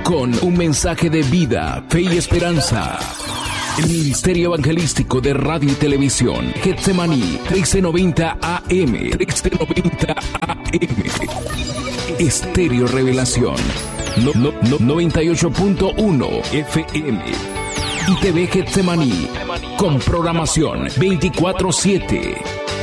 con un mensaje de vida, fe y esperanza. El Ministerio Evangelístico de Radio y Televisión, Getsemaní, 1390 AM, 1390 AM. Estéreo Revelación, 98.1 FM. Y TV Getsemaní, con programación 24/7.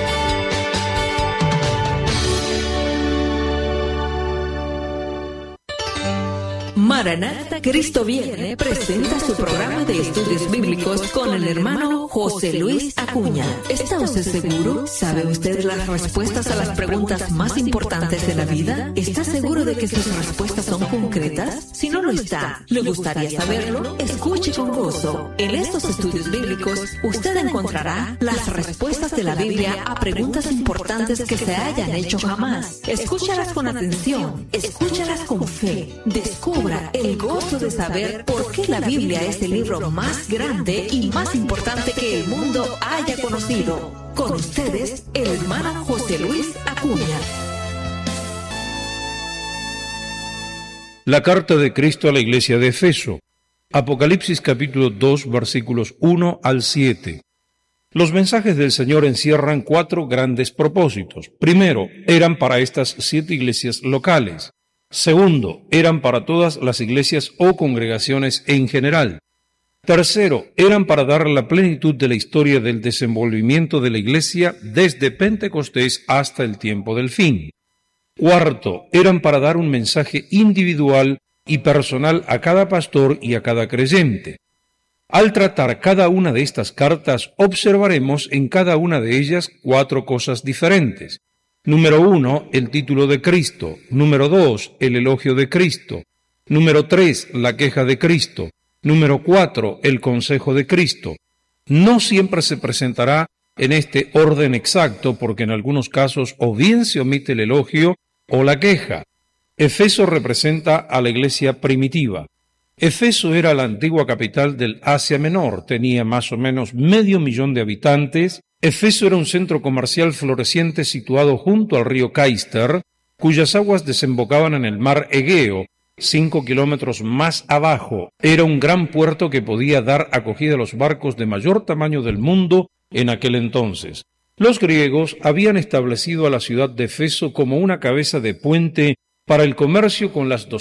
Maranata, Cristo viene, presenta su programa de estudios bíblicos con el hermano José Luis Acuña. ¿Está usted seguro? ¿Sabe usted las respuestas a las preguntas más importantes de la vida? ¿Está seguro de que sus respuestas son concretas? Si no lo está, ¿le gustaría saberlo? Escuche con gozo. En estos estudios bíblicos, usted encontrará las respuestas de la Biblia a preguntas importantes que se hayan hecho jamás. Escúchalas con atención, escúchalas con fe, descubra el gozo de saber por qué la Biblia es el libro más grande y más importante que el mundo haya conocido. Con ustedes, el hermano José Luis Acuña. La carta de Cristo a la iglesia de Efeso. Apocalipsis capítulo 2, versículos 1 al 7. Los mensajes del Señor encierran 4 grandes propósitos. Primero, eran para estas 7 iglesias locales. Segundo, eran para todas las iglesias o congregaciones en general. Tercero, eran para dar la plenitud de la historia del desenvolvimiento de la iglesia desde Pentecostés hasta el tiempo del fin. Cuarto, eran para dar un mensaje individual y personal a cada pastor y a cada creyente. Al tratar cada una de estas cartas, observaremos en cada una de ellas 4 cosas diferentes. Número 1, el título de Cristo. Número 2, el elogio de Cristo. Número 3, la queja de Cristo. Número 4, el consejo de Cristo. No siempre se presentará en este orden exacto, porque en algunos casos o bien se omite el elogio o la queja. Efeso representa a la iglesia primitiva. Efeso era la antigua capital del Asia Menor, tenía más o menos 500,000 de habitantes. Efeso era un centro comercial floreciente situado junto al río Caister, cuyas aguas desembocaban en el mar Egeo, 5 kilómetros más abajo. Era un gran puerto que podía dar acogida a los barcos de mayor tamaño del mundo en aquel entonces. Los griegos habían establecido a la ciudad de Efeso como una cabeza de puente para el comercio con las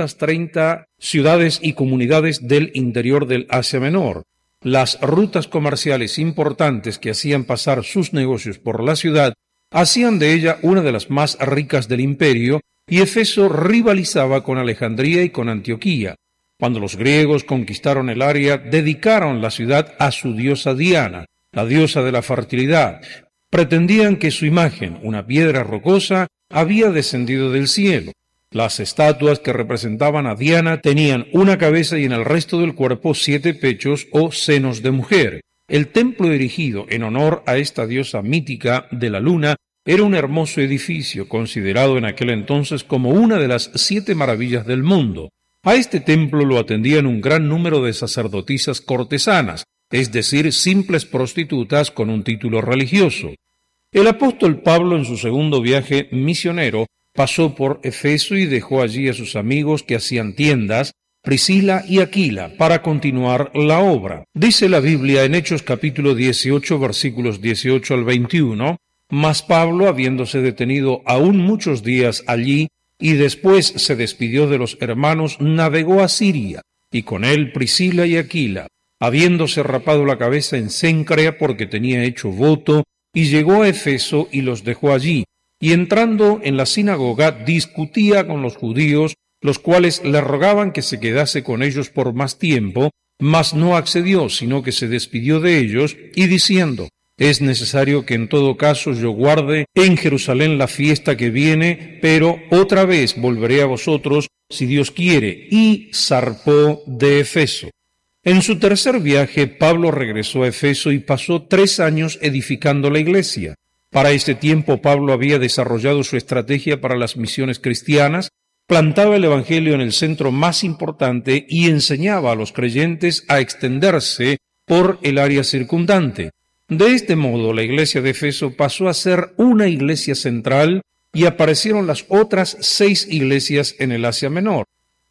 230 ciudades y comunidades del interior del Asia Menor. Las rutas comerciales importantes que hacían pasar sus negocios por la ciudad hacían de ella una de las más ricas del imperio, y Efeso rivalizaba con Alejandría y con Antioquía. Cuando los griegos conquistaron el área, dedicaron la ciudad a su diosa Diana, la diosa de la fertilidad. Pretendían que su imagen, una piedra rocosa, había descendido del cielo. Las estatuas que representaban a Diana tenían una cabeza y en el resto del cuerpo 7 pechos o senos de mujer. El templo erigido en honor a esta diosa mítica de la luna era un hermoso edificio, considerado en aquel entonces como una de las 7 maravillas del mundo. A este templo lo atendían un gran número de sacerdotisas cortesanas, es decir, simples prostitutas con un título religioso. El apóstol Pablo, en su segundo viaje misionero, pasó por Efeso y dejó allí a sus amigos que hacían tiendas, Priscila y Aquila, para continuar la obra. Dice la Biblia en Hechos capítulo 18, versículos 18 al 21, mas Pablo, habiéndose detenido aún muchos días allí, y después se despidió de los hermanos, navegó a Siria, y con él Priscila y Aquila, habiéndose rapado la cabeza en Cencrea porque tenía hecho voto, y llegó a Efeso y los dejó allí. Y entrando en la sinagoga discutía con los judíos, los cuales le rogaban que se quedase con ellos por más tiempo, mas no accedió, sino que se despidió de ellos, y diciendo, es necesario que en todo caso yo guarde en Jerusalén la fiesta que viene, pero otra vez volveré a vosotros, si Dios quiere, y zarpó de Efeso. En su tercer viaje, Pablo regresó a Efeso y pasó 3 años edificando la iglesia. Para este tiempo Pablo había desarrollado su estrategia para las misiones cristianas, plantaba el Evangelio en el centro más importante y enseñaba a los creyentes a extenderse por el área circundante. De este modo, la iglesia de Efeso pasó a ser una iglesia central y aparecieron las otras 6 iglesias en el Asia Menor.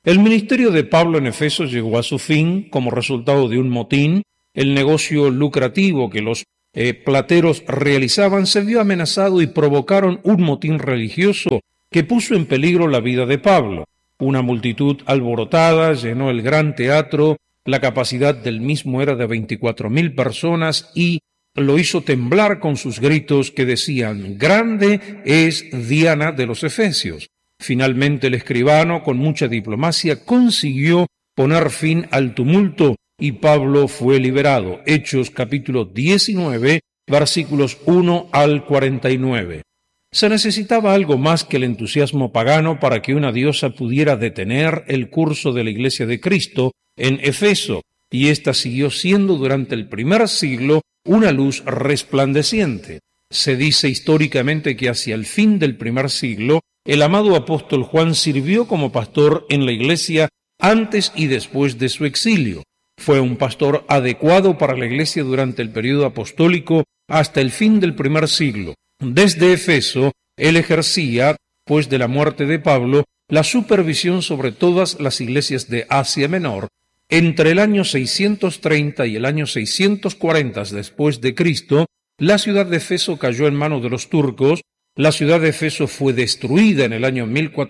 El ministerio de Pablo en Efeso llegó a su fin como resultado de un motín. El negocio lucrativo que los plateros realizaban se vio amenazado y provocaron un motín religioso que puso en peligro la vida de Pablo. Una multitud alborotada llenó el gran teatro, la capacidad del mismo era de 24,000 personas y lo hizo temblar con sus gritos que decían: «Grande es Diana de los Efesios». Finalmente el escribano, con mucha diplomacia, consiguió poner fin al tumulto y Pablo fue liberado. Hechos capítulo 19, versículos 1 al 49. Se necesitaba algo más que el entusiasmo pagano para que una diosa pudiera detener el curso de la Iglesia de Cristo en Efeso, y ésta siguió siendo durante el primer siglo una luz resplandeciente. Se dice históricamente que hacia el fin del primer siglo, el amado apóstol Juan sirvió como pastor en la Iglesia antes y después de su exilio. Fue un pastor adecuado para la Iglesia durante el período apostólico hasta el fin del primer siglo. Desde Efeso, él ejercía, después de la muerte de Pablo, la supervisión sobre todas las iglesias de Asia Menor. Entre el año 630 y el año 640 después de Cristo, la ciudad de Efeso cayó en manos de los turcos. La ciudad de Efeso fue destruida en el año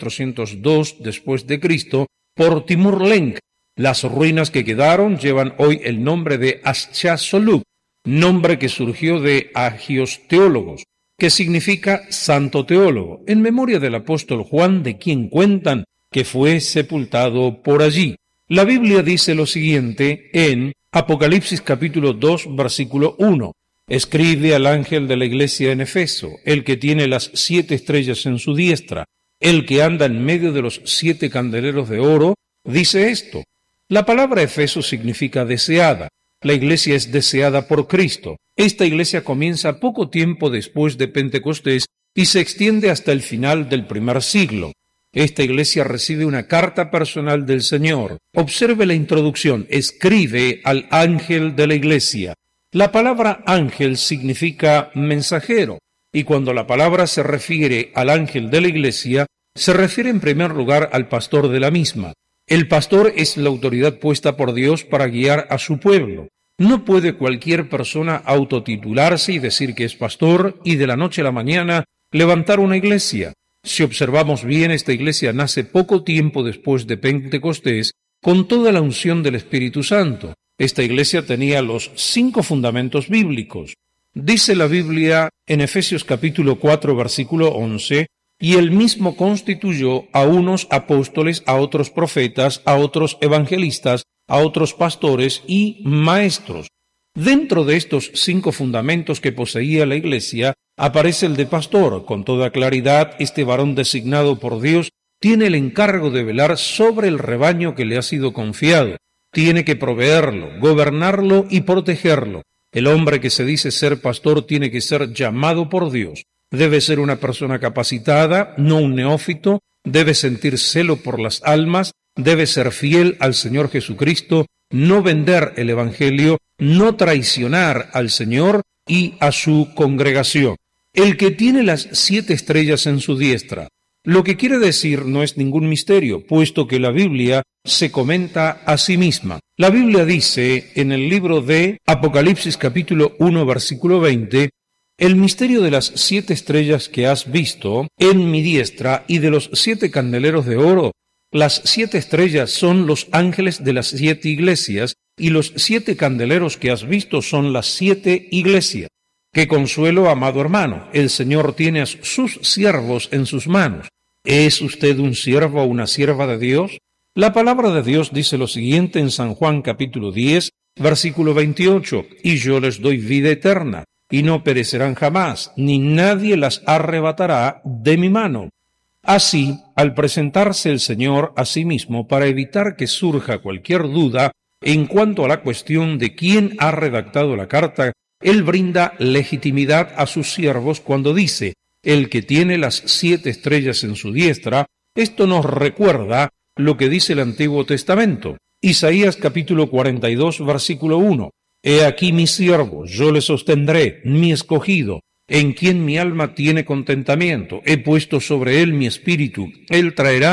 1402 después de Cristo por Timur Lenk. Las ruinas que quedaron llevan hoy el nombre de Aschasolup, nombre que surgió de Agios Teólogos, que significa santo teólogo, en memoria del apóstol Juan, de quien cuentan que fue sepultado por allí. La Biblia dice lo siguiente en Apocalipsis capítulo 2, versículo 1. Escribe al ángel de la iglesia en Efeso, el que tiene las 7 estrellas en su diestra, el que anda en medio de los 7 candeleros de oro, dice esto. La palabra Efeso significa deseada. La iglesia es deseada por Cristo. Esta iglesia comienza poco tiempo después de Pentecostés y se extiende hasta el final del primer siglo. Esta iglesia recibe una carta personal del Señor. Observe la introducción. Escribe al ángel de la iglesia. La palabra ángel significa mensajero, y cuando la palabra se refiere al ángel de la iglesia, se refiere en primer lugar al pastor de la misma. El pastor es la autoridad puesta por Dios para guiar a su pueblo. No puede cualquier persona autotitularse y decir que es pastor y de la noche a la mañana levantar una iglesia. Si observamos bien, esta iglesia nace poco tiempo después de Pentecostés con toda la unción del Espíritu Santo. Esta iglesia tenía los 5 fundamentos bíblicos. Dice la Biblia en Efesios capítulo 4, versículo 11, y él mismo constituyó a unos apóstoles, a otros profetas, a otros evangelistas, a otros pastores y maestros. Dentro de estos 5 fundamentos que poseía la iglesia, aparece el de pastor. Con toda claridad, este varón designado por Dios tiene el encargo de velar sobre el rebaño que le ha sido confiado. Tiene que proveerlo, gobernarlo y protegerlo. El hombre que se dice ser pastor tiene que ser llamado por Dios. Debe ser una persona capacitada, no un neófito. Debe sentir celo por las almas. Debe ser fiel al Señor Jesucristo, no vender el Evangelio, no traicionar al Señor y a su congregación. El que tiene las 7 estrellas en su diestra. Lo que quiere decir no es ningún misterio, puesto que la Biblia se comenta a sí misma. La Biblia dice en el libro de Apocalipsis capítulo 1 versículo 20, el misterio de las 7 estrellas que has visto en mi diestra y de los 7 candeleros de oro. Las 7 estrellas son los ángeles de las 7 iglesias y los 7 candeleros que has visto son las 7 iglesias. ¡Qué consuelo, amado hermano! El Señor tiene a sus siervos en sus manos. ¿Es usted un siervo o una sierva de Dios? La palabra de Dios dice lo siguiente en San Juan capítulo 10, versículo 28, y yo les doy vida eterna, y no perecerán jamás, ni nadie las arrebatará de mi mano. Así, al presentarse el Señor a sí mismo para evitar que surja cualquier duda en cuanto a la cuestión de quién ha redactado la carta, Él brinda legitimidad a sus siervos cuando dice, el que tiene las 7 estrellas en su diestra. Esto nos recuerda lo que dice el Antiguo Testamento. Isaías capítulo 42, versículo 1. He aquí mi siervo, yo le sostendré, mi escogido, en quien mi alma tiene contentamiento. He puesto sobre él mi espíritu. Él traerá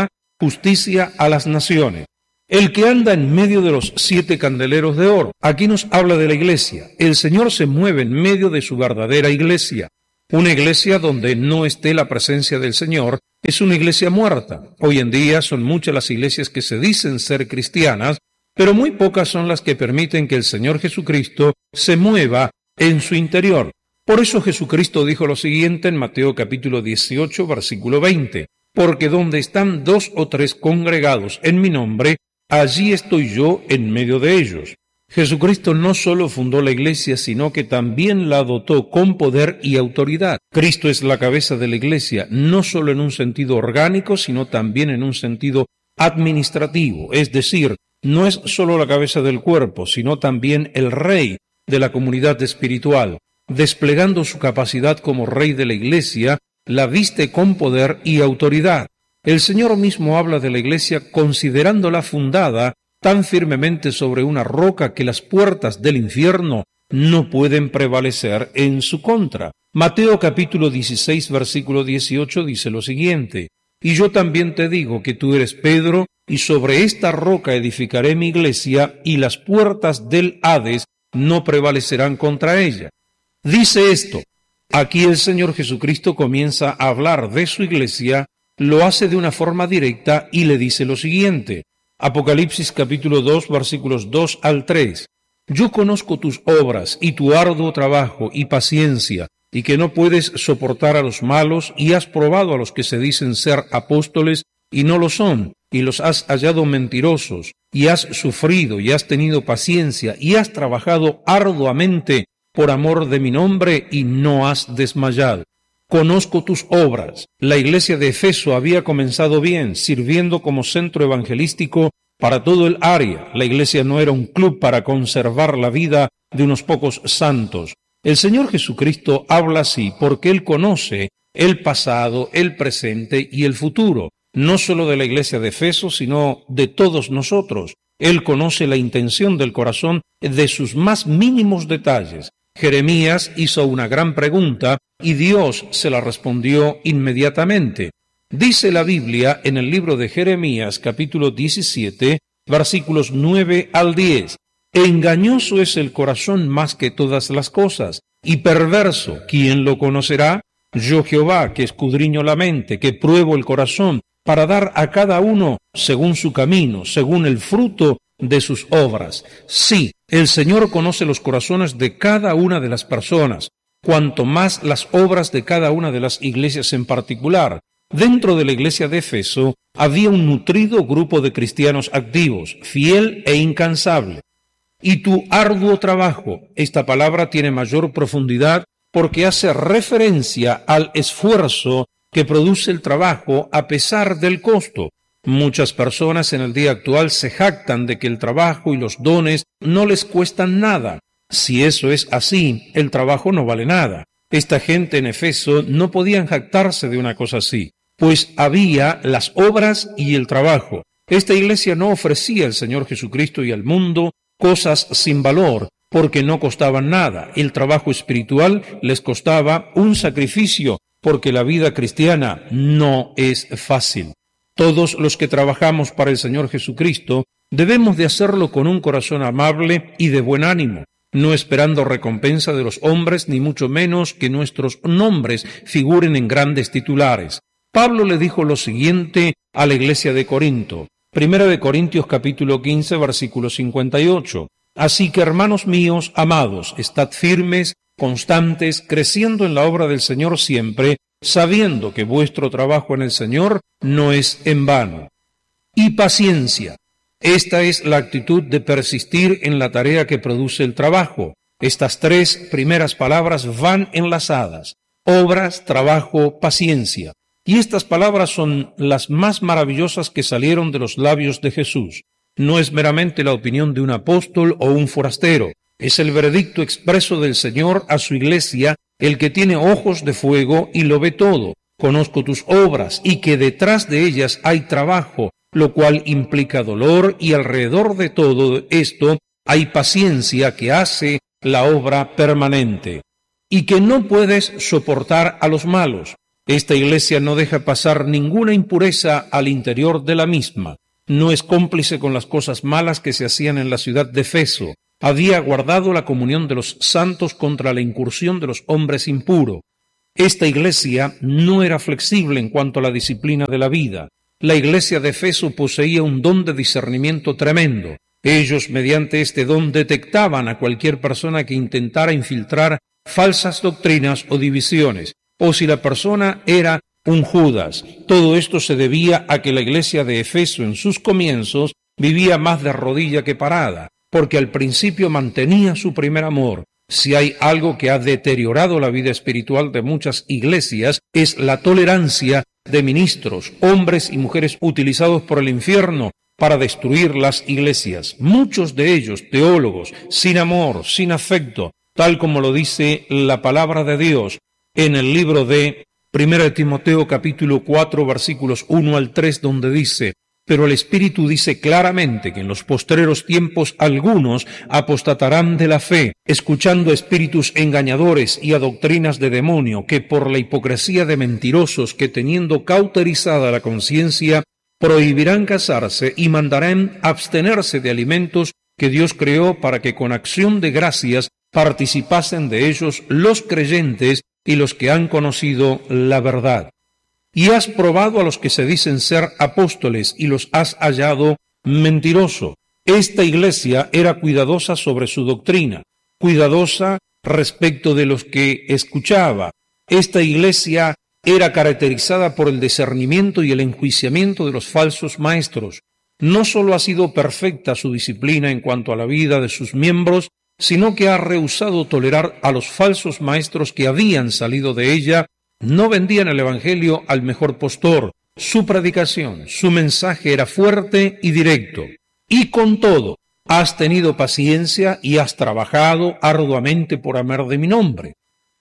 justicia a las naciones. El que anda en medio de los 7 candeleros de oro. Aquí nos habla de la iglesia. El Señor se mueve en medio de su verdadera iglesia. Una iglesia donde no esté la presencia del Señor es una iglesia muerta. Hoy en día son muchas las iglesias que se dicen ser cristianas, pero muy pocas son las que permiten que el Señor Jesucristo se mueva en su interior. Por eso Jesucristo dijo lo siguiente en Mateo capítulo 18, versículo 20. Porque donde están 2 o 3 congregados en mi nombre, allí estoy yo en medio de ellos. Jesucristo no solo fundó la iglesia, sino que también la dotó con poder y autoridad. Cristo es la cabeza de la iglesia, no solo en un sentido orgánico, sino también en un sentido administrativo. Es decir, no es solo la cabeza del cuerpo, sino también el rey de la comunidad espiritual. Desplegando su capacidad como rey de la iglesia, la viste con poder y autoridad. El Señor mismo habla de la iglesia considerándola fundada tan firmemente sobre una roca que las puertas del infierno no pueden prevalecer en su contra. Mateo capítulo 16, versículo 18 dice lo siguiente: Y yo también te digo que tú eres Pedro, y sobre esta roca edificaré mi iglesia, y las puertas del Hades no prevalecerán contra ella. Dice esto. Aquí el Señor Jesucristo comienza a hablar de su iglesia, lo hace de una forma directa y le dice lo siguiente. Apocalipsis capítulo 2, versículos 2 al 3. Yo conozco tus obras y tu arduo trabajo y paciencia, y que no puedes soportar a los malos, y has probado a los que se dicen ser apóstoles y no lo son, y los has hallado mentirosos, y has sufrido y has tenido paciencia, y has trabajado arduamente por amor de mi nombre, y no has desmayado. Conozco tus obras. La iglesia de Efeso había comenzado bien, sirviendo como centro evangelístico para todo el área. La iglesia no era un club para conservar la vida de unos pocos santos. El Señor Jesucristo habla así porque Él conoce el pasado, el presente y el futuro, no solo de la iglesia de Efeso, sino de todos nosotros. Él conoce la intención del corazón de sus más mínimos detalles. Jeremías hizo una gran pregunta y Dios se la respondió inmediatamente. Dice la Biblia en el libro de Jeremías, capítulo 17, versículos 9 al 10. Engañoso es el corazón más que todas las cosas, y perverso, ¿quién lo conocerá? Yo Jehová, que escudriño la mente, que pruebo el corazón, para dar a cada uno según su camino, según el fruto de sus obras. Sí, el Señor conoce los corazones de cada una de las personas, cuanto más las obras de cada una de las iglesias en particular. Dentro de la iglesia de Efeso había un nutrido grupo de cristianos activos, fiel e incansable. Y tu arduo trabajo, esta palabra tiene mayor profundidad porque hace referencia al esfuerzo que produce el trabajo a pesar del costo. Muchas personas en el día actual se jactan de que el trabajo y los dones no les cuestan nada. Si eso es así, el trabajo no vale nada. Esta gente en Efeso no podían jactarse de una cosa así, pues había las obras y el trabajo. Esta iglesia no ofrecía al Señor Jesucristo y al mundo cosas sin valor, porque no costaban nada. El trabajo espiritual les costaba un sacrificio, porque la vida cristiana no es fácil. Todos los que trabajamos para el Señor Jesucristo debemos de hacerlo con un corazón amable y de buen ánimo, no esperando recompensa de los hombres, ni mucho menos que nuestros nombres figuren en grandes titulares. Pablo le dijo lo siguiente a la iglesia de Corinto, 1 Corintios capítulo 15, versículo 58. Así que, hermanos míos, amados, estad firmes, constantes, creciendo en la obra del Señor siempre, sabiendo que vuestro trabajo en el Señor no es en vano. Y paciencia. Esta es la actitud de persistir en la tarea que produce el trabajo. Estas 3 primeras palabras van enlazadas: obras, trabajo, paciencia. Y estas palabras son las más maravillosas que salieron de los labios de Jesús. No es meramente la opinión de un apóstol o un forastero, es el veredicto expreso del Señor a su iglesia, el que tiene ojos de fuego y lo ve todo. Conozco tus obras y que detrás de ellas hay trabajo, lo cual implica dolor, y alrededor de todo esto hay paciencia que hace la obra permanente. Y que no puedes soportar a los malos. Esta iglesia no deja pasar ninguna impureza al interior de la misma. No es cómplice con las cosas malas que se hacían en la ciudad de Efeso. Había guardado la comunión de los santos contra la incursión de los hombres impuros. Esta iglesia no era flexible en cuanto a la disciplina de la vida. La iglesia de Efeso poseía un don de discernimiento tremendo. Ellos, mediante este don, detectaban a cualquier persona que intentara infiltrar falsas doctrinas o divisiones, o si la persona era un Judas. Todo esto se debía a que la iglesia de Efeso en sus comienzos vivía más de rodilla que parada, porque al principio mantenía su primer amor. Si hay algo que ha deteriorado la vida espiritual de muchas iglesias, es la tolerancia de ministros, hombres y mujeres utilizados por el infierno para destruir las iglesias. Muchos de ellos, teólogos, sin amor, sin afecto, tal como lo dice la palabra de Dios en el libro de 1 Timoteo capítulo 4 versículos 1 al 3, donde dice: pero el Espíritu dice claramente que en los postreros tiempos algunos apostatarán de la fe, escuchando espíritus engañadores y a doctrinas de demonio, que por la hipocresía de mentirosos que teniendo cauterizada la conciencia, prohibirán casarse y mandarán abstenerse de alimentos que Dios creó para que con acción de gracias participasen de ellos los creyentes y los que han conocido la verdad. Y has probado a los que se dicen ser apóstoles y los has hallado mentiroso. Esta iglesia era cuidadosa sobre su doctrina, cuidadosa respecto de los que escuchaba. Esta iglesia era caracterizada por el discernimiento y el enjuiciamiento de los falsos maestros. No solo ha sido perfecta su disciplina en cuanto a la vida de sus miembros, sino que ha rehusado tolerar a los falsos maestros que habían salido de ella. No vendían el Evangelio al mejor postor. Su predicación, su mensaje era fuerte y directo. Y con todo, has tenido paciencia y has trabajado arduamente por amar de mi nombre.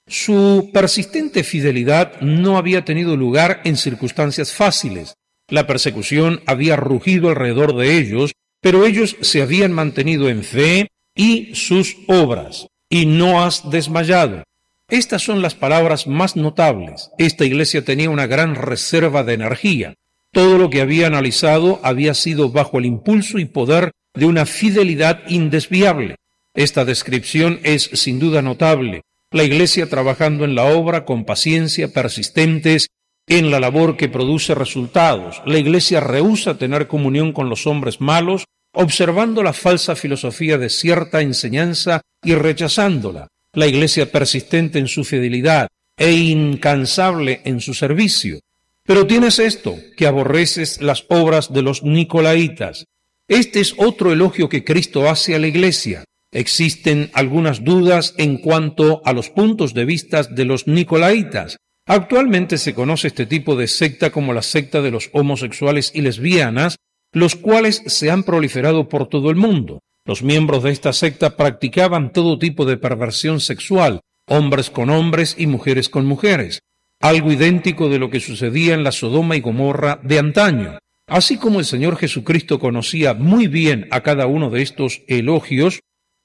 Su persistente fidelidad no había tenido lugar en circunstancias fáciles. La persecución había rugido alrededor de ellos, pero ellos se habían mantenido en fe y sus obras. Y no has desmayado. Estas son las palabras más notables. Esta iglesia tenía una gran reserva de energía. Todo lo que había analizado había sido bajo el impulso y poder de una fidelidad indesviable. Esta descripción es sin duda notable. La iglesia trabajando en la obra con paciencia, persistentes en la labor que produce resultados. La iglesia rehúsa tener comunión con los hombres malos, observando la falsa filosofía de cierta enseñanza y rechazándola. La iglesia persistente en su fidelidad e incansable en su servicio. Pero tienes esto, que aborreces las obras de los nicolaitas. Este es otro elogio que Cristo hace a la iglesia. Existen algunas dudas en cuanto a los puntos de vista de los nicolaitas. Actualmente se conoce este tipo de secta como la secta de los homosexuales y lesbianas, los cuales se han proliferado por todo el mundo. Los miembros de esta secta practicaban todo tipo de perversión sexual, hombres con hombres y mujeres con mujeres, algo idéntico de lo que sucedía en la Sodoma y Gomorra de antaño. Así como el Señor Jesucristo conocía muy bien a cada uno de estos elogios,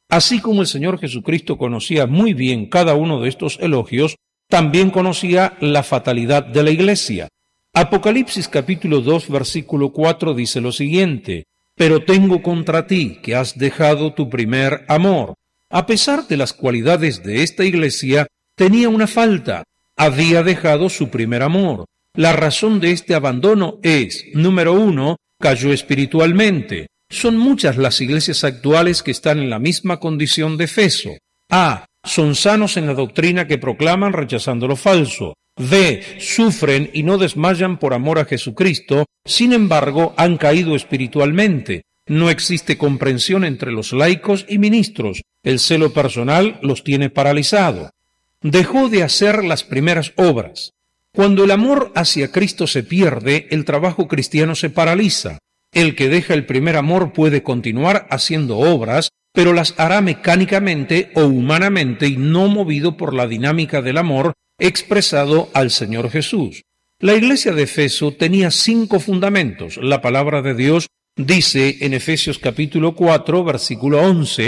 también conocía la fatalidad de la iglesia. Apocalipsis capítulo 2 versículo 4 dice lo siguiente: pero tengo contra ti que has dejado tu primer amor. A pesar de las cualidades de esta iglesia, tenía una falta: había dejado su primer amor. La razón de este abandono es, número 1, cayó espiritualmente. Son muchas las iglesias actuales que están en la misma condición de Efeso. A. Son sanos en la doctrina que proclaman rechazando lo falso. B. Sufren y no desmayan por amor a Jesucristo, sin embargo han caído espiritualmente. No existe comprensión entre los laicos y ministros. El celo personal los tiene paralizados. Dejó de hacer las primeras obras. Cuando el amor hacia Cristo se pierde, el trabajo cristiano se paraliza. El que deja el primer amor puede continuar haciendo obras, pero las hará mecánicamente o humanamente y no movido por la dinámica del amor expresado al Señor Jesús. La iglesia de Efeso tenía 5 fundamentos. La palabra de Dios dice en Efesios capítulo 4, versículo 11,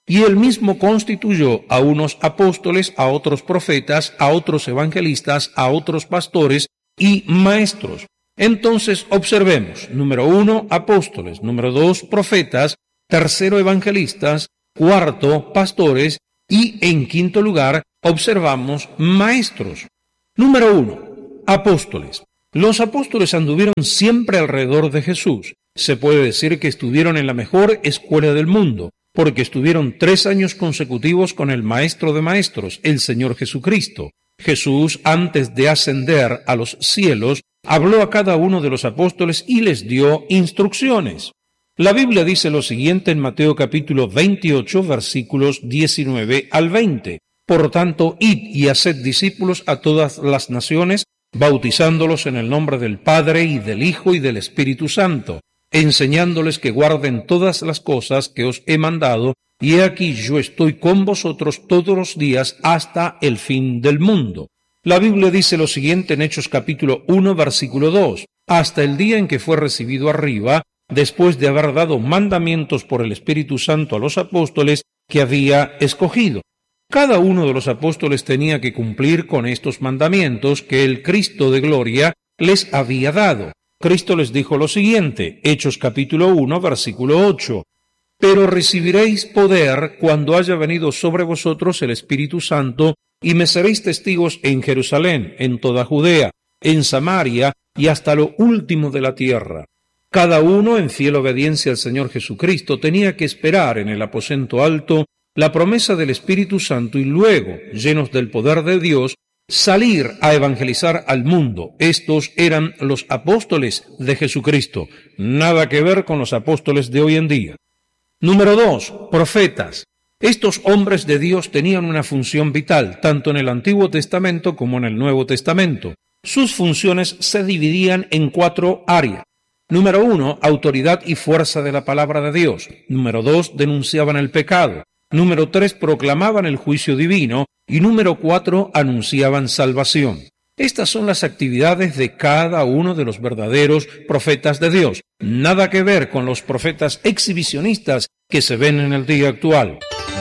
Y él mismo constituyó a unos apóstoles, a otros profetas, a otros evangelistas, a otros pastores y maestros. Entonces observemos, número 1, apóstoles, número 2, profetas, tercero, evangelistas, cuarto, pastores y en quinto lugar observamos maestros. Número 1, apóstoles. Los apóstoles anduvieron siempre alrededor de Jesús. Se puede decir que estuvieron en la mejor escuela del mundo, porque estuvieron 3 años consecutivos con el Maestro de Maestros, el Señor Jesucristo. Jesús, antes de ascender a los cielos, habló a cada uno de los apóstoles y les dio instrucciones. La Biblia dice lo siguiente en Mateo capítulo 28, versículos 19 al 20. Por tanto, id y haced discípulos a todas las naciones, bautizándolos en el nombre del Padre y del Hijo y del Espíritu Santo, enseñándoles que guarden todas las cosas que os he mandado, y he aquí yo estoy con vosotros todos los días hasta el fin del mundo. La Biblia dice lo siguiente en Hechos capítulo 1, versículo 2, hasta el día en que fue recibido arriba, después de haber dado mandamientos por el Espíritu Santo a los apóstoles que había escogido. Cada uno de los apóstoles tenía que cumplir con estos mandamientos que el Cristo de gloria les había dado. Cristo les dijo lo siguiente, Hechos capítulo 1, versículo 8, pero recibiréis poder cuando haya venido sobre vosotros el Espíritu Santo, y me seréis testigos en Jerusalén, en toda Judea, en Samaria y hasta lo último de la tierra. Cada uno, en fiel obediencia al Señor Jesucristo, tenía que esperar en el aposento alto la promesa del Espíritu Santo y luego, llenos del poder de Dios, salir a evangelizar al mundo. Estos eran los apóstoles de Jesucristo, nada que ver con los apóstoles de hoy en día. Número 2, profetas. Estos hombres de Dios tenían una función vital, tanto en el Antiguo Testamento como en el Nuevo Testamento. Sus funciones se dividían en 4 áreas. Número 1, autoridad y fuerza de la palabra de Dios. Número 2, denunciaban el pecado. Número 3, proclamaban el juicio divino. Y número 4, anunciaban salvación. Estas son las actividades de cada uno de los verdaderos profetas de Dios. Nada que ver con los profetas exhibicionistas que se ven en el día actual.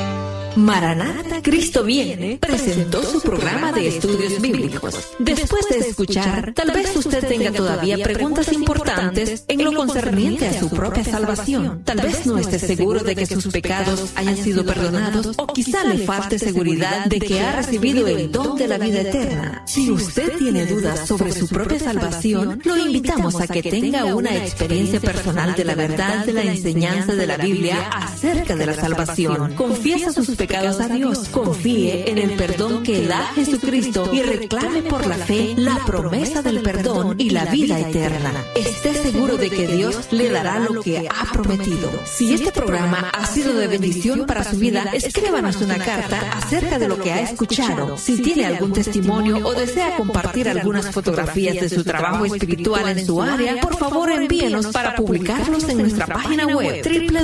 Maranata, Cristo viene, presentó su programa de estudios bíblicos. Después de escuchar, tal vez usted tenga todavía preguntas importantes en lo concerniente a su propia salvación. Tal vez no esté seguro de que sus pecados hayan sido perdonados, o quizá le falte seguridad de que ha recibido el don de la vida eterna. Si usted tiene dudas sobre su propia salvación, lo invitamos a que tenga una experiencia personal de la verdad de la enseñanza de la Biblia acerca de la salvación. Confiesa sus pecados a Dios, confíe en el perdón que da Jesucristo y reclame por la fe la promesa del perdón y la vida eterna. Esté seguro de que Dios le dará lo que ha prometido. Si este programa ha sido de bendición para su vida, escríbanos una carta acerca de lo que ha escuchado. Si tiene algún testimonio o desea compartir algunas fotografías de su trabajo espiritual en su área, por favor envíenos para publicarlos en nuestra página web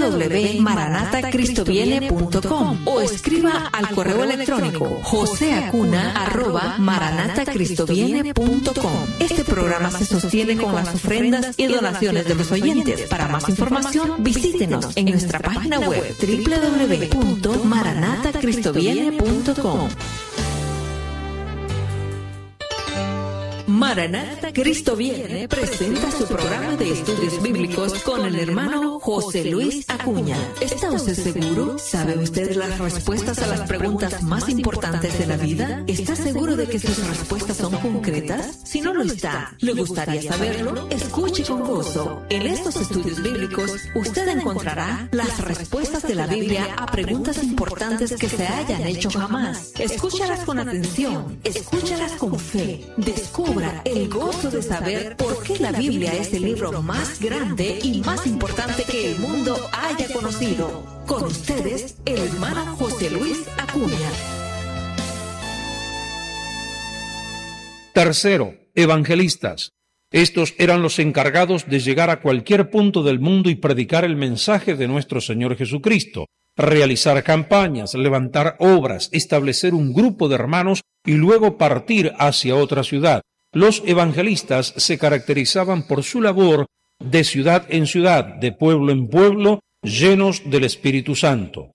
www.maranatacristoviene.com o escriba al correo electrónico joseacuna@maranatacristoviene.com. Este programa se sostiene con las ofrendas y donaciones de los oyentes. Para más información, visítenos en nuestra página web www.maranatacristoviene.com. Maranata, Cristo viene, presenta su programa de estudios bíblicos con el hermano José Luis Acuña. ¿Está usted seguro? ¿Sabe usted las respuestas a las preguntas más importantes de la vida? ¿Está seguro de que sus respuestas son concretas? Si no lo está, ¿le gustaría saberlo? Escuche con gozo. En estos estudios bíblicos, usted encontrará las respuestas de la Biblia a preguntas importantes que se hayan hecho jamás. Escúchalas con atención, escúchalas con fe, descubra el gozo de saber por qué la Biblia es el libro más grande y más importante que el mundo haya conocido. Con ustedes, el hermano José Luis Acuña. Tercero, evangelistas. Estos eran los encargados de llegar a cualquier punto del mundo y predicar el mensaje de nuestro Señor Jesucristo, realizar campañas, levantar obras, establecer un grupo de hermanos y luego partir hacia otra ciudad. Los evangelistas se caracterizaban por su labor de ciudad en ciudad, de pueblo en pueblo, llenos del Espíritu Santo.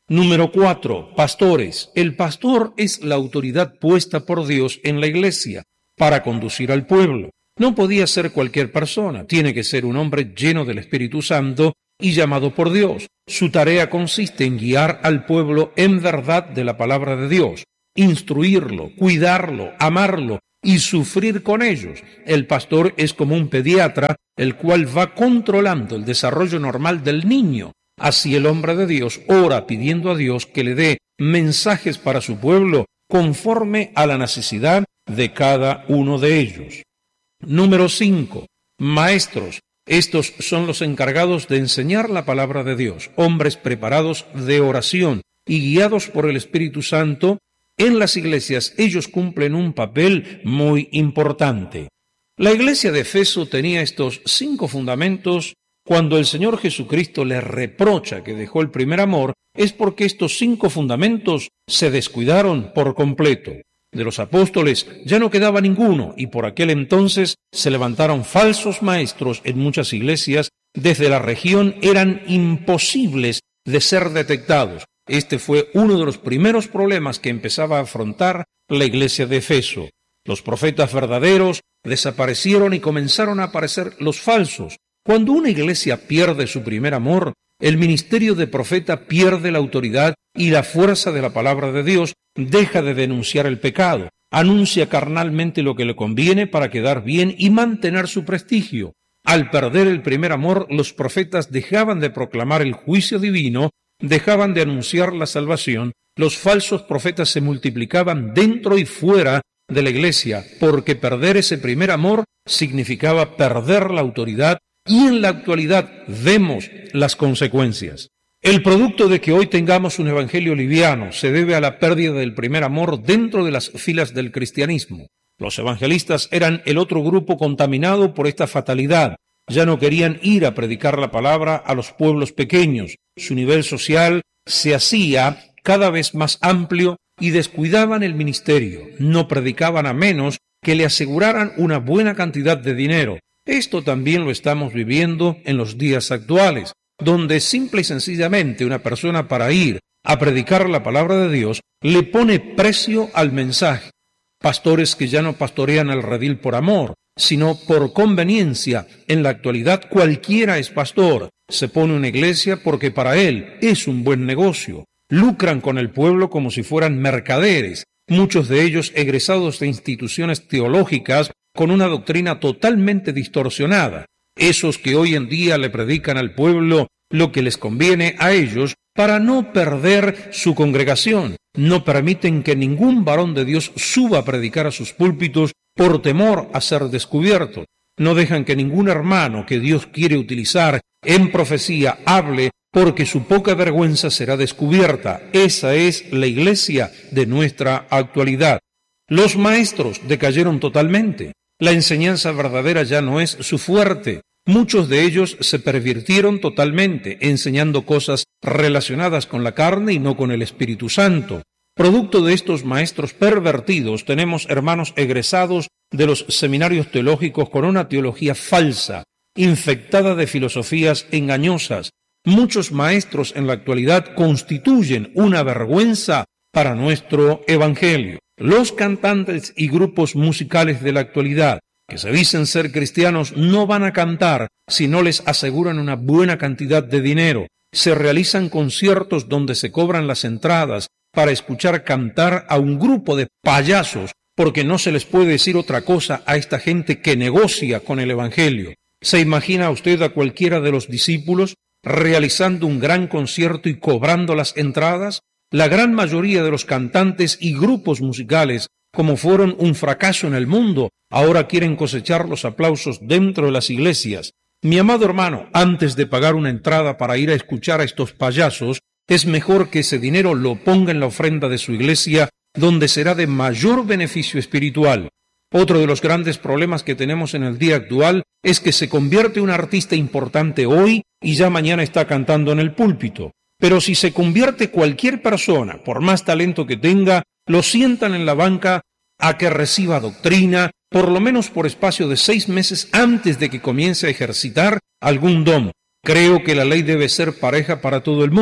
Número 4. Pastores. El pastor es la autoridad puesta por Dios en la iglesia para conducir al pueblo. No podía ser cualquier persona, tiene que ser un hombre lleno del Espíritu Santo y llamado por Dios. Su tarea consiste en guiar al pueblo en verdad de la palabra de Dios, instruirlo, cuidarlo, amarlo y sufrir con ellos. El pastor es como un pediatra, el cual va controlando el desarrollo normal del niño. Así el hombre de Dios ora pidiendo a Dios que le dé mensajes para su pueblo conforme a la necesidad de cada uno de ellos. Número 5. Maestros. Estos son los encargados de enseñar la palabra de Dios, hombres preparados de oración y guiados por el Espíritu Santo. En las iglesias ellos cumplen un papel muy importante. La iglesia de Efeso tenía estos 5 fundamentos. Cuando el Señor Jesucristo les reprocha que dejó el primer amor, es porque estos 5 fundamentos se descuidaron por completo. De los apóstoles ya no quedaba ninguno, y por aquel entonces se levantaron falsos maestros en muchas iglesias. Desde la región eran imposibles de ser detectados. Este fue uno de los primeros problemas que empezaba a afrontar la iglesia de Efeso. Los profetas verdaderos desaparecieron y comenzaron a aparecer los falsos. Cuando una iglesia pierde su primer amor, el ministerio de profeta pierde la autoridad y la fuerza de la palabra de Dios, deja de denunciar el pecado, anuncia carnalmente lo que le conviene para quedar bien y mantener su prestigio. Al perder el primer amor, los profetas dejaban de proclamar el juicio divino, dejaban de anunciar la salvación, los falsos profetas se multiplicaban dentro y fuera de la iglesia, porque perder ese primer amor significaba perder la autoridad. Y en la actualidad vemos las consecuencias. El producto de que hoy tengamos un evangelio liviano se debe a la pérdida del primer amor dentro de las filas del cristianismo. Los evangelistas eran el otro grupo contaminado por esta fatalidad. Ya no querían ir a predicar la palabra a los pueblos pequeños. Su nivel social se hacía cada vez más amplio y descuidaban el ministerio. No predicaban a menos que le aseguraran una buena cantidad de dinero. Esto también lo estamos viviendo en los días actuales, donde simple y sencillamente una persona para ir a predicar la palabra de Dios le pone precio al mensaje. Pastores que ya no pastorean el redil por amor, sino por conveniencia. En la actualidad cualquiera es pastor, se pone una iglesia porque para él es un buen negocio. Lucran con el pueblo como si fueran mercaderes, muchos de ellos egresados de instituciones teológicas con una doctrina totalmente distorsionada. Esos que hoy en día le predican al pueblo lo que les conviene a ellos para no perder su congregación. No permiten que ningún varón de Dios suba a predicar a sus púlpitos por temor a ser descubierto. No dejan que ningún hermano que Dios quiere utilizar en profecía hable porque su poca vergüenza será descubierta. Esa es la iglesia de nuestra actualidad. Los maestros decayeron totalmente. La enseñanza verdadera ya no es su fuerte. Muchos de ellos se pervirtieron totalmente, enseñando cosas relacionadas con la carne y no con el Espíritu Santo. Producto de estos maestros pervertidos, tenemos hermanos egresados de los seminarios teológicos con una teología falsa, infectada de filosofías engañosas. Muchos maestros en la actualidad constituyen una vergüenza para nuestro evangelio. Los cantantes y grupos musicales de la actualidad, que se dicen ser cristianos, no van a cantar si no les aseguran una buena cantidad de dinero. Se realizan conciertos donde se cobran las entradas para escuchar cantar a un grupo de payasos, porque no se les puede decir otra cosa a esta gente que negocia con el evangelio. ¿Se imagina usted a cualquiera de los discípulos realizando un gran concierto y cobrando las entradas? La gran mayoría de los cantantes y grupos musicales, como fueron un fracaso en el mundo, ahora quieren cosechar los aplausos dentro de las iglesias. Mi amado hermano, antes de pagar una entrada para ir a escuchar a estos payasos, es mejor que ese dinero lo ponga en la ofrenda de su iglesia, donde será de mayor beneficio espiritual. Otro de los grandes problemas que tenemos en el día actual es que se convierte un artista importante hoy y ya mañana está cantando en el púlpito. Pero si se convierte cualquier persona, por más talento que tenga, lo sientan en la banca a que reciba doctrina, por lo menos por espacio de 6 meses antes de que comience a ejercitar algún don. Creo que la ley debe ser pareja para todo el mundo,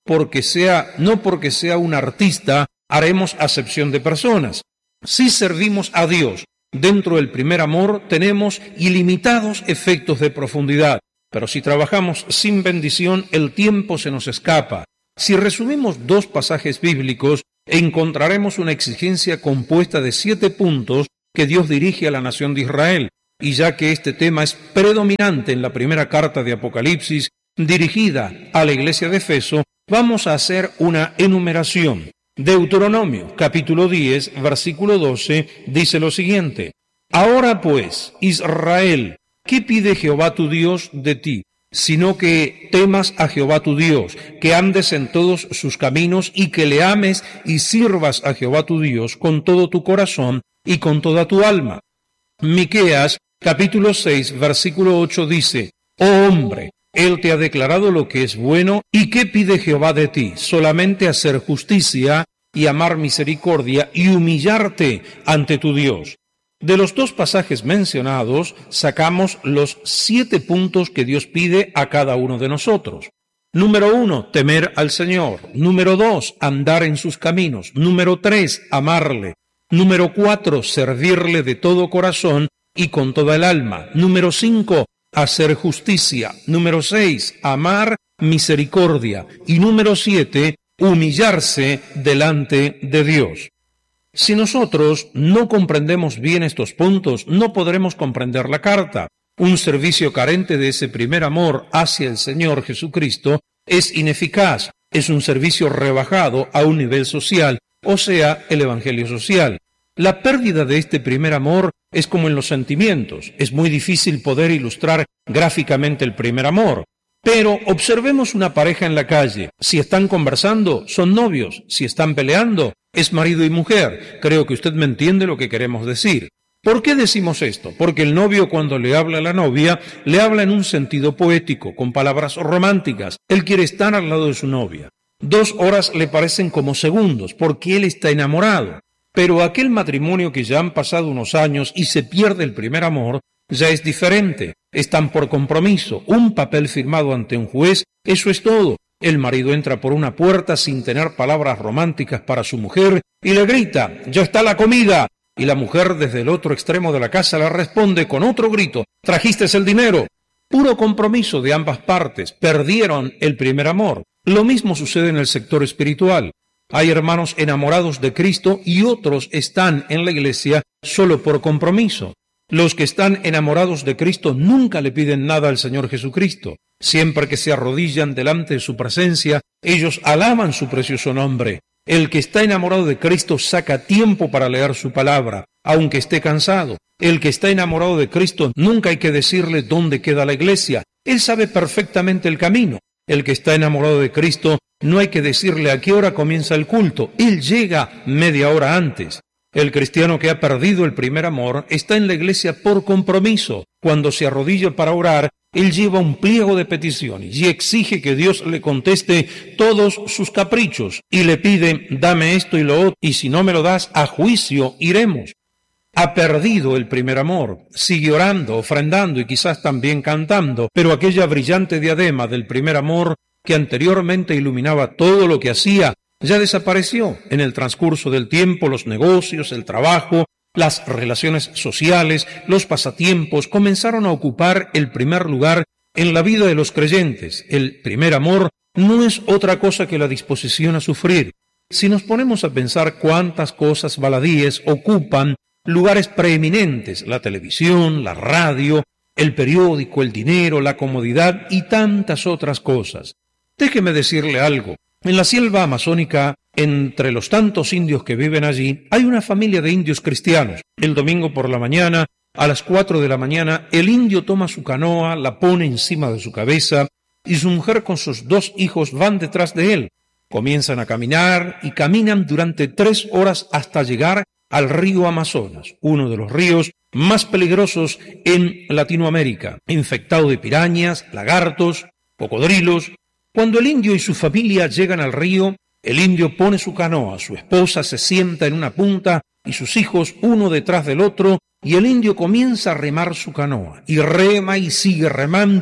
no porque sea un artista, haremos acepción de personas. Si servimos a Dios dentro del primer amor, tenemos ilimitados efectos de profundidad. Pero si trabajamos sin bendición, el tiempo se nos escapa. Si resumimos 2 pasajes bíblicos, encontraremos una exigencia compuesta de 7 puntos que Dios dirige a la nación de Israel. Y ya que este tema es predominante en la primera carta de Apocalipsis, dirigida a la iglesia de Efeso, vamos a hacer una enumeración. Deuteronomio, capítulo 10, versículo 12, dice lo siguiente: Ahora pues, Israel, ¿qué pide Jehová tu Dios de ti? Sino que temas a Jehová tu Dios, que andes en todos sus caminos y que le ames y sirvas a Jehová tu Dios con todo tu corazón y con toda tu alma. Miqueas, capítulo 6, versículo 8 dice: Oh hombre, Él te ha declarado lo que es bueno, ¿y qué pide Jehová de ti? Solamente hacer justicia y amar misericordia y humillarte ante tu Dios. De los 2 pasajes mencionados, sacamos los 7 puntos que Dios pide a cada uno de nosotros. Número 1, temer al Señor. Número 2, andar en sus caminos. Número 3, amarle. Número 4, servirle de todo corazón y con toda el alma. Número 5, hacer justicia. Número 6, amar misericordia. Y número 7, humillarse delante de Dios. Si nosotros no comprendemos bien estos puntos, no podremos comprender la carta. Un servicio carente de ese primer amor hacia el Señor Jesucristo es ineficaz, es un servicio rebajado a un nivel social, o sea, el evangelio social. La pérdida de este primer amor es como en los sentimientos. Es muy difícil poder ilustrar gráficamente el primer amor. Pero observemos una pareja en la calle. Si están conversando, son novios. Si están peleando, es marido y mujer. Creo que usted me entiende lo que queremos decir. ¿Por qué decimos esto? Porque el novio, cuando le habla a la novia, le habla en un sentido poético, con palabras románticas. Él quiere estar al lado de su novia. 2 horas le parecen como segundos, porque él está enamorado. Pero aquel matrimonio que ya han pasado unos años y se pierde el primer amor, ya es diferente. Están por compromiso, un papel firmado ante un juez, eso es todo. El marido entra por una puerta sin tener palabras románticas para su mujer y le grita: «¡Ya está la comida!». Y la mujer desde el otro extremo de la casa le responde con otro grito: «¿Trajiste el dinero?». Puro compromiso de ambas partes, perdieron el primer amor. Lo mismo sucede en el sector espiritual. Hay hermanos enamorados de Cristo y otros están en la iglesia solo por compromiso. Los que están enamorados de Cristo nunca le piden nada al Señor Jesucristo. Siempre que se arrodillan delante de su presencia, ellos alaban su precioso nombre. El que está enamorado de Cristo saca tiempo para leer su palabra, aunque esté cansado. El que está enamorado de Cristo nunca hay que decirle dónde queda la iglesia. Él sabe perfectamente el camino. El que está enamorado de Cristo no hay que decirle a qué hora comienza el culto. Él llega media hora antes. El cristiano que ha perdido el primer amor está en la iglesia por compromiso. Cuando se arrodilla para orar, él lleva un pliego de peticiones y exige que Dios le conteste todos sus caprichos y le pide: «Dame esto y lo otro, y si no me lo das, a juicio iremos». Ha perdido el primer amor, sigue orando, ofrendando y quizás también cantando, pero aquella brillante diadema del primer amor que anteriormente iluminaba todo lo que hacía, ya desapareció. En el transcurso del tiempo, los negocios, el trabajo, las relaciones sociales, los pasatiempos comenzaron a ocupar el primer lugar en la vida de los creyentes. El primer amor no es otra cosa que la disposición a sufrir. Si nos ponemos a pensar cuántas cosas baladíes ocupan lugares preeminentes: la televisión, la radio, el periódico, el dinero, la comodidad y tantas otras cosas. Déjeme decirle algo. En la selva amazónica, entre los tantos indios que viven allí, hay una familia de indios cristianos. El domingo por la mañana, a las 4 de la mañana, el indio toma su canoa, la pone encima de su cabeza y su mujer con sus 2 hijos van detrás de él. Comienzan a caminar y caminan durante 3 horas hasta llegar al río Amazonas, uno de los ríos más peligrosos en Latinoamérica, infectado de pirañas, lagartos, cocodrilos. Cuando el indio y su familia llegan al río, el indio pone su canoa, su esposa se sienta en una punta y sus hijos uno detrás del otro, y el indio comienza a remar su canoa, y rema y sigue remando,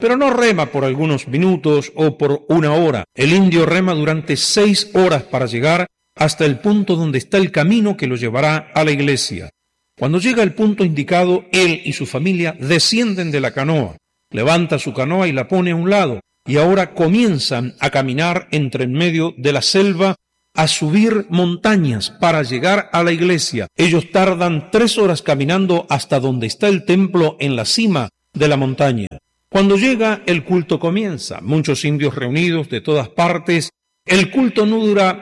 Pero no rema por algunos minutos o por una hora. El indio rema durante 6 horas para llegar hasta el punto donde está el camino que lo llevará a la iglesia. Cuando llega al punto indicado, él y su familia descienden de la canoa, levanta su canoa y la pone a un lado, y ahora comienzan a caminar entre en medio de la selva, a subir montañas para llegar a la iglesia. Ellos tardan 3 horas caminando hasta donde está el templo en la cima de la montaña. Cuando llega, el culto comienza. Muchos indios reunidos de todas partes. El culto no dura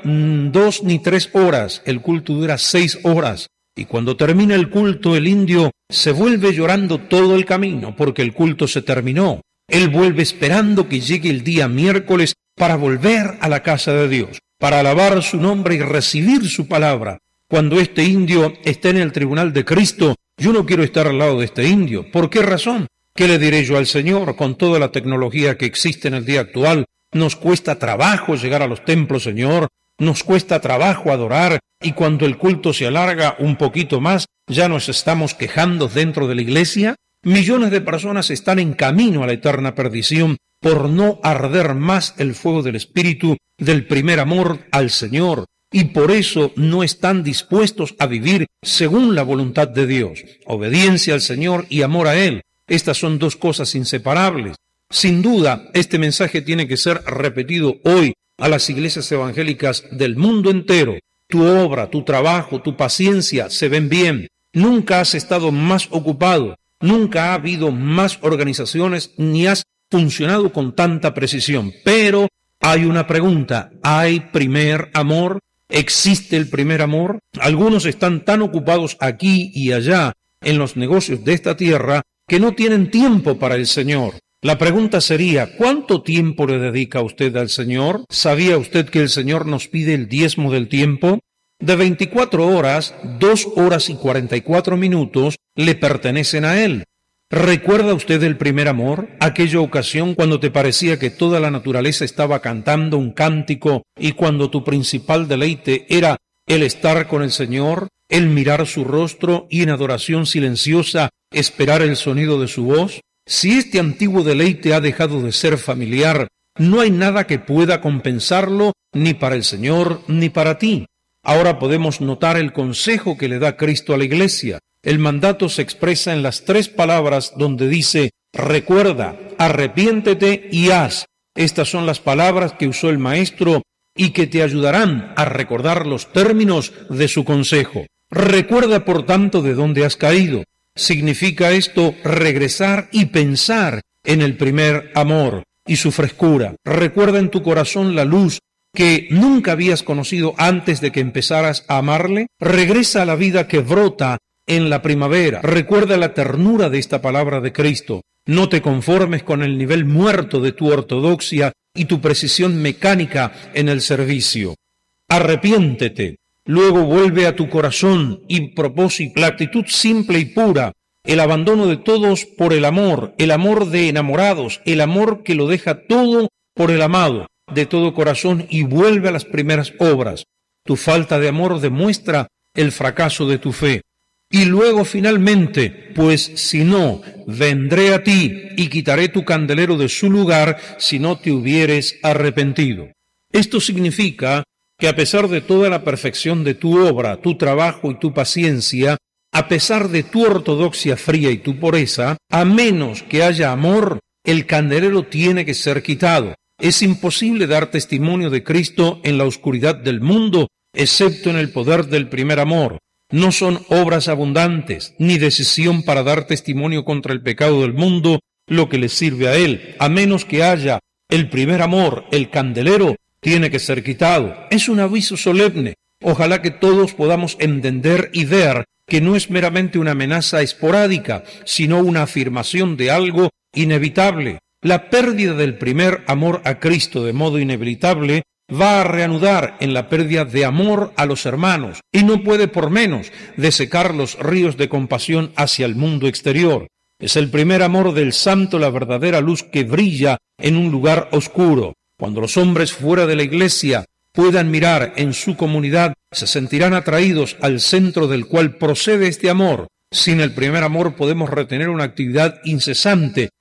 2 ni 3 horas, el culto dura 6 horas. Y cuando termina el culto, el indio se vuelve llorando todo el camino, porque el culto se terminó. Él vuelve esperando que llegue el día miércoles para volver a la casa de Dios, para alabar su nombre y recibir su palabra. Cuando este indio esté en el tribunal de Cristo, yo no quiero estar al lado de este indio. ¿Por qué razón? ¿Qué le diré yo al Señor? Con toda la tecnología que existe en el día actual, nos cuesta trabajo llegar a los templos, Señor, nos cuesta trabajo adorar, y cuando el culto se alarga un poquito más, ya nos estamos quejando dentro de la iglesia. Millones de personas están en camino a la eterna perdición por no arder más el fuego del Espíritu, del primer amor al Señor, y por eso no están dispuestos a vivir según la voluntad de Dios. Obediencia al Señor y amor a Él. Estas son dos cosas inseparables. Sin duda, este mensaje tiene que ser repetido hoy a las iglesias evangélicas del mundo entero. Tu obra, tu trabajo, tu paciencia se ven bien. Nunca has estado más ocupado, nunca ha habido más organizaciones, ni has funcionado con tanta precisión. Pero hay una pregunta, ¿hay primer amor? ¿Existe el primer amor? Algunos están tan ocupados aquí y allá en los negocios de esta tierra que no tienen tiempo para el Señor. La pregunta sería, ¿cuánto tiempo le dedica usted al Señor? ¿Sabía usted que el Señor nos pide el diezmo del tiempo? De 24 horas, 2 horas y 44 minutos le pertenecen a Él. ¿Recuerda usted el primer amor? Aquella ocasión cuando te parecía que toda la naturaleza estaba cantando un cántico y cuando tu principal deleite era el estar con el Señor, el mirar su rostro y en adoración silenciosa esperar el sonido de su voz. Si este antiguo deleite ha dejado de ser familiar, no hay nada que pueda compensarlo ni para el Señor ni para ti. Ahora podemos notar el consejo que le da Cristo a la iglesia. El mandato se expresa en las 3 palabras donde dice, recuerda, arrepiéntete y haz. Estas son las palabras que usó el Maestro y que te ayudarán a recordar los términos de su consejo. Recuerda, por tanto, de dónde has caído. Significa esto regresar y pensar en el primer amor y su frescura. Recuerda en tu corazón la luz que nunca habías conocido antes de que empezaras a amarle. Regresa a la vida que brota en la primavera. Recuerda la ternura de esta palabra de Cristo. No te conformes con el nivel muerto de tu ortodoxia y tu precisión mecánica en el servicio. Arrepiéntete. Luego vuelve a tu corazón y propósito la actitud simple y pura, el abandono de todos por el amor de enamorados, el amor que lo deja todo por el amado, de todo corazón, y vuelve a las primeras obras. Tu falta de amor demuestra el fracaso de tu fe. Y luego finalmente, pues si no, vendré a ti y quitaré tu candelero de su lugar si no te hubieres arrepentido. Esto significa que a pesar de toda la perfección de tu obra, tu trabajo y tu paciencia, a pesar de tu ortodoxia fría y tu pureza, a menos que haya amor, el candelero tiene que ser quitado. Es imposible dar testimonio de Cristo en la oscuridad del mundo, excepto en el poder del primer amor. No son obras abundantes, ni decisión para dar testimonio contra el pecado del mundo lo que le sirve a él, a menos que haya el primer amor, el candelero, tiene que ser quitado. Es un aviso solemne. Ojalá que todos podamos entender y ver que no es meramente una amenaza esporádica, sino una afirmación de algo inevitable. La pérdida del primer amor a Cristo de modo inevitable va a reanudar en la pérdida de amor a los hermanos, y no puede por menos de secar los ríos de compasión hacia el mundo exterior. Es el primer amor del santo la verdadera luz que brilla en un lugar oscuro. Cuando los hombres fuera de la iglesia puedan mirar en su comunidad, se sentirán atraídos al centro del cual procede este amor. Sin el primer amor podemos retener una actividad incesante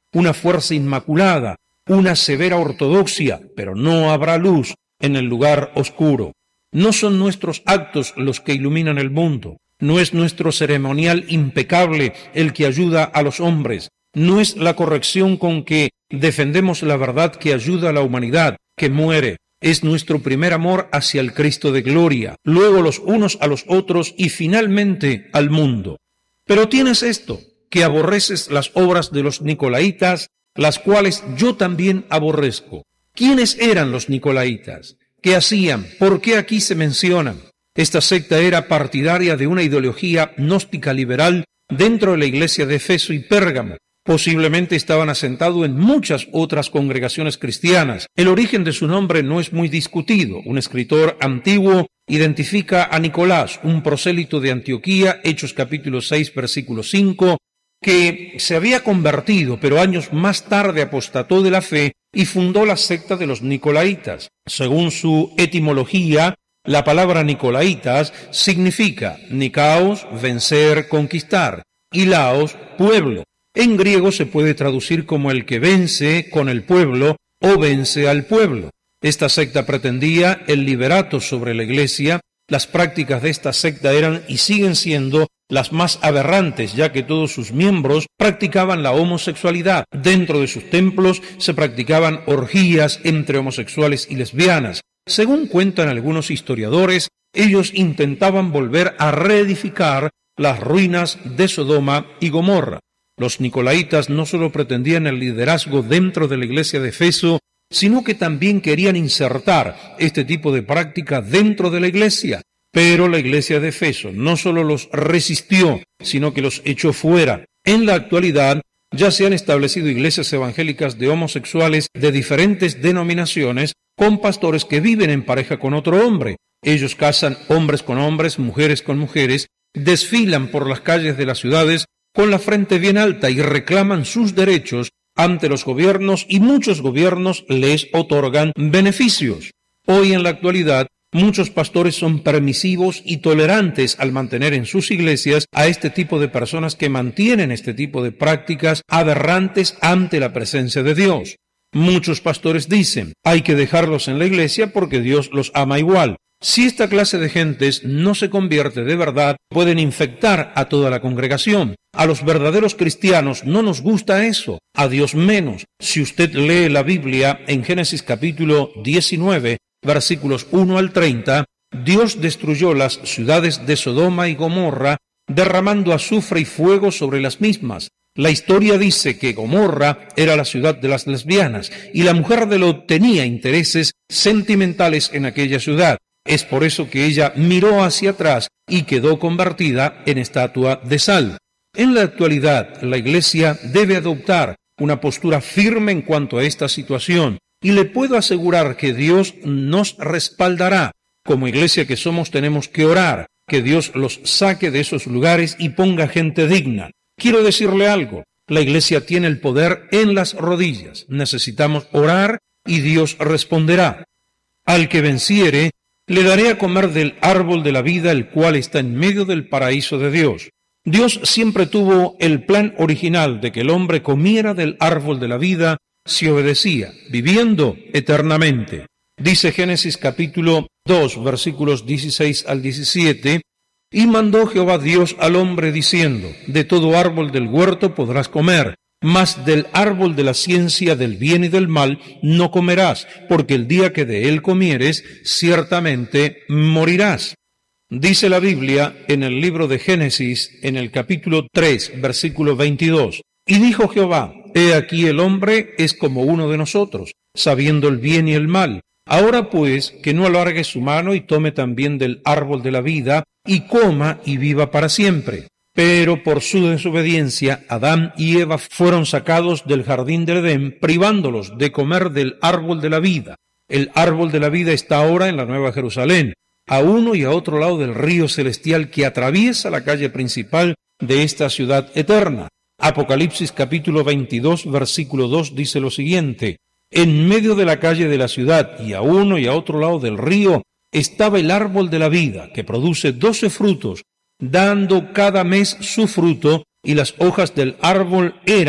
una fuerza inmaculada, una severa ortodoxia, pero no habrá luz en el lugar oscuro. No son nuestros actos los que iluminan el mundo, no es nuestro ceremonial impecable el que ayuda a los hombres, no es la corrección con que defendemos la verdad que ayuda a la humanidad, que muere. Es nuestro primer amor hacia el Cristo de gloria, luego los unos a los otros y finalmente al mundo. Pero tienes esto, que aborreces las obras de los nicolaitas, las cuales yo también aborrezco. ¿Quiénes eran los nicolaitas? ¿Qué hacían? ¿Por qué aquí se mencionan? Esta secta era partidaria de una ideología gnóstica liberal dentro de la iglesia de Efeso y Pérgamo. Posiblemente estaban asentados en muchas otras congregaciones cristianas. El origen de su nombre no es muy discutido. Un escritor antiguo identifica a Nicolás, un prosélito de Antioquía, Hechos capítulo 6, versículo 5, que se había convertido, pero años más tarde apostató de la fe y fundó la secta de los nicolaitas. Según su etimología, la palabra nicolaitas significa nikaos, vencer, conquistar, y laos, pueblo. En griego se puede traducir como el que vence con el pueblo o vence al pueblo. Esta secta pretendía el liberato sobre la iglesia. Las prácticas de esta secta eran y siguen siendo las más aberrantes, ya que todos sus miembros practicaban la homosexualidad. Dentro de sus templos se practicaban orgías entre homosexuales y lesbianas. Según cuentan algunos historiadores, ellos intentaban volver a reedificar las ruinas de Sodoma y Gomorra. Los nicolaitas no solo pretendían el liderazgo dentro de la iglesia de Efeso, sino que también querían insertar este tipo de práctica dentro de la iglesia. Pero la iglesia de Efeso no solo los resistió, sino que los echó fuera. En la actualidad ya se han establecido iglesias evangélicas de homosexuales de diferentes denominaciones con pastores que viven en pareja con otro hombre. Ellos casan hombres con hombres, mujeres con mujeres, desfilan por las calles de las ciudades con la frente bien alta y reclaman sus derechos ante los gobiernos y muchos gobiernos les otorgan beneficios. Hoy en la actualidad muchos pastores son permisivos y tolerantes al mantener en sus iglesias a este tipo de personas que mantienen este tipo de prácticas aberrantes ante la presencia de Dios. Muchos pastores dicen, hay que dejarlos en la iglesia porque Dios los ama igual. Si esta clase de gentes no se convierte de verdad, pueden infectar a toda la congregación. A los verdaderos cristianos no nos gusta eso, a Dios menos. Si usted lee la Biblia en Génesis capítulo 19, versículos 1 al 30, Dios destruyó las ciudades de Sodoma y Gomorra, derramando azufre y fuego sobre las mismas. La historia dice que Gomorra era la ciudad de las lesbianas y la mujer de Lot tenía intereses sentimentales en aquella ciudad. Es por eso que ella miró hacia atrás y quedó convertida en estatua de sal. En la actualidad, la Iglesia debe adoptar una postura firme en cuanto a esta situación y le puedo asegurar que Dios nos respaldará. Como Iglesia que somos, tenemos que orar, que Dios los saque de esos lugares y ponga gente digna. Quiero decirle algo, la Iglesia tiene el poder en las rodillas. Necesitamos orar y Dios responderá. Al que venciere, le daré a comer del árbol de la vida, el cual está en medio del paraíso de Dios. Dios siempre tuvo el plan original de que el hombre comiera del árbol de la vida si obedecía, viviendo eternamente. Dice Génesis capítulo 2, versículos 16 al 17, y mandó Jehová Dios al hombre diciendo, de todo árbol del huerto podrás comer, mas del árbol de la ciencia del bien y del mal no comerás, porque el día que de él comieres, ciertamente morirás. Dice la Biblia en el libro de Génesis, en el capítulo 3, versículo 22, y dijo Jehová, he aquí el hombre es como uno de nosotros, sabiendo el bien y el mal. Ahora pues, que no alargue su mano y tome también del árbol de la vida, y coma y viva para siempre. Pero por su desobediencia, Adán y Eva fueron sacados del jardín del Edén, privándolos de comer del árbol de la vida. El árbol de la vida está ahora en la Nueva Jerusalén, a uno y a otro lado del río celestial que atraviesa la calle principal de esta ciudad eterna. Apocalipsis capítulo 22, versículo 2 dice lo siguiente, en medio de la calle de la ciudad y a uno y a otro lado del río estaba el árbol de la vida, que produce 12 frutos, dando cada mes su fruto, y las hojas del árbol eran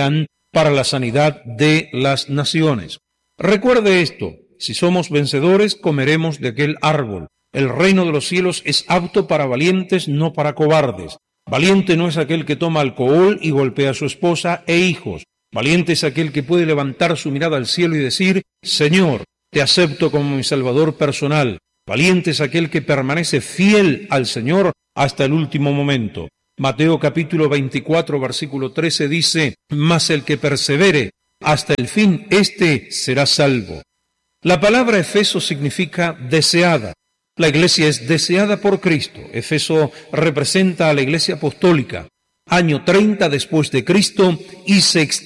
para la sanidad de las naciones. Recuerde esto, si somos vencedores, comeremos de aquel árbol. El reino de los cielos es apto para valientes, no para cobardes. Valiente no es aquel que toma alcohol y golpea a su esposa e hijos. Valiente es aquel que puede levantar su mirada al cielo y decir, Señor, te acepto como mi Salvador personal. Valiente es aquel que permanece fiel al Señor hasta el último momento. Mateo capítulo 24, versículo 13 dice, mas el que persevere hasta el fin, éste será salvo. La palabra Efeso significa deseada. La iglesia es deseada por Cristo. Efeso representa a la iglesia apostólica. Año 30 después de Cristo y se